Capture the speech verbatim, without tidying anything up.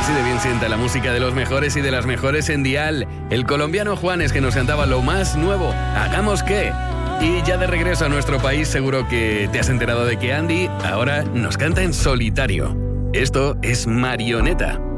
Así de bien sienta la música de los mejores y de las mejores en Dial. El colombiano Juanes, que nos cantaba lo más nuevo, Hagamos qué. Y ya de regreso a nuestro país, seguro que te has enterado de que Andy ahora nos canta en solitario. Esto es Marioneta.